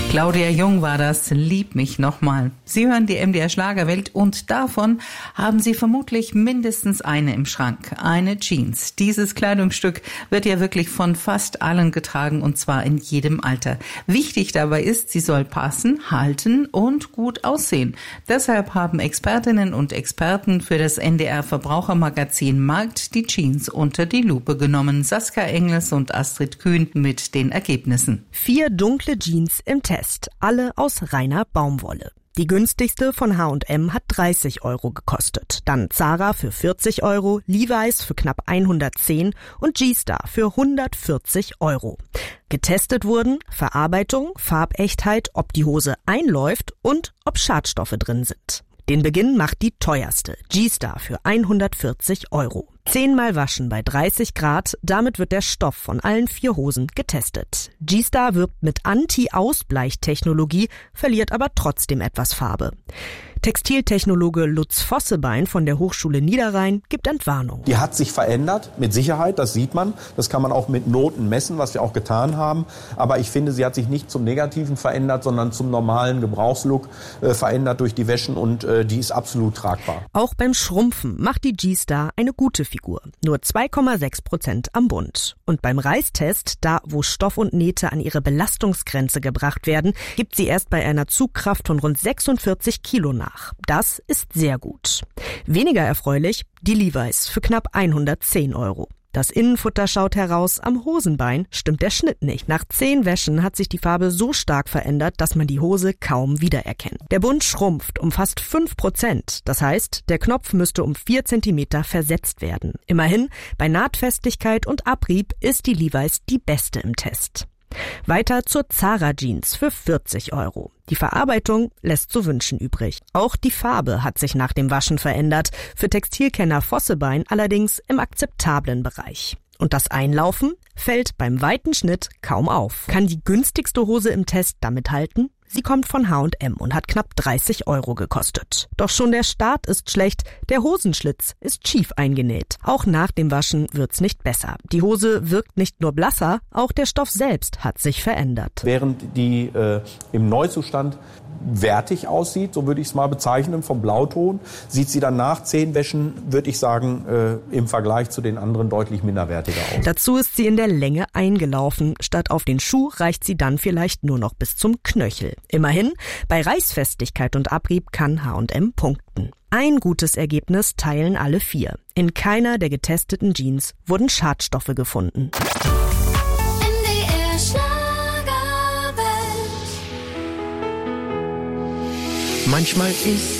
Claudia Jung war das, Lieb mich nochmal. Sie hören die MDR Schlagerwelt und davon haben Sie vermutlich mindestens eine im Schrank, eine Jeans. Dieses Kleidungsstück wird ja wirklich von fast allen getragen und zwar in jedem Alter. Wichtig dabei ist, sie soll passen, halten und gut aussehen. Deshalb haben Expertinnen und Experten für das NDR Verbrauchermagazin Markt die Jeans unter die Lupe genommen. Saskia Engels und Astrid Kühn mit den Ergebnissen. 4 dunkle Jeans im Test, alle aus reiner Baumwolle. Die günstigste von H&M hat 30 € gekostet. Dann Zara für 40 €, Levi's für knapp 110 und G-Star für 140 €. Getestet wurden Verarbeitung, Farbechtheit, ob die Hose einläuft und ob Schadstoffe drin sind. Den Beginn macht die teuerste, G-Star für 140 €. 10-mal waschen bei 30 Grad, damit wird der Stoff von allen 4 Hosen getestet. G-Star wirbt mit Anti-Ausbleichtechnologie, verliert aber trotzdem etwas Farbe. Textiltechnologe Lutz Vossebein von der Hochschule Niederrhein gibt Entwarnung. Die hat sich verändert, mit Sicherheit, das sieht man. Das kann man auch mit Noten messen, was wir auch getan haben. Aber ich finde, sie hat sich nicht zum Negativen verändert, sondern zum normalen Gebrauchslook verändert durch die Wäschen und die ist absolut tragbar. Auch beim Schrumpfen macht die G-Star eine gute Figur. Nur 2,6% am Bund. Und beim Reißtest, da wo Stoff und Nähte an ihre Belastungsgrenze gebracht werden, gibt sie erst bei einer Zugkraft von rund 46 Kilo nach. Das ist sehr gut. Weniger erfreulich die Levi's für knapp 110 €. Das Innenfutter schaut heraus, am Hosenbein stimmt der Schnitt nicht. Nach 10 Wäschen hat sich die Farbe so stark verändert, dass man die Hose kaum wiedererkennt. Der Bund schrumpft um fast 5%. Das heißt, der Knopf müsste um 4 Zentimeter versetzt werden. Immerhin, bei Nahtfestigkeit und Abrieb ist die Levi's die beste im Test. Weiter zur Zara Jeans für 40 €. Die Verarbeitung lässt zu wünschen übrig. Auch die Farbe hat sich nach dem Waschen verändert, für Textilkenner Vossebein allerdings im akzeptablen Bereich. Und das Einlaufen fällt beim weiten Schnitt kaum auf. Kann die günstigste Hose im Test damit halten? Sie kommt von H&M und hat knapp 30 € gekostet. Doch schon der Start ist schlecht, der Hosenschlitz ist schief eingenäht. Auch nach dem Waschen wird's nicht besser. Die Hose wirkt nicht nur blasser, auch der Stoff selbst hat sich verändert. Während die im Neuzustand wertig aussieht, so würde ich es mal bezeichnen, vom Blauton, sieht sie dann nach 10 Wäschen, würde ich sagen, im Vergleich zu den anderen deutlich minderwertiger aus. Dazu ist sie in der Länge eingelaufen. Statt auf den Schuh reicht sie dann vielleicht nur noch bis zum Knöchel. Immerhin, bei Reißfestigkeit und Abrieb kann H&M punkten. Ein gutes Ergebnis teilen alle 4. In keiner der getesteten Jeans wurden Schadstoffe gefunden. MDR Schlagerwelt. Manchmal ist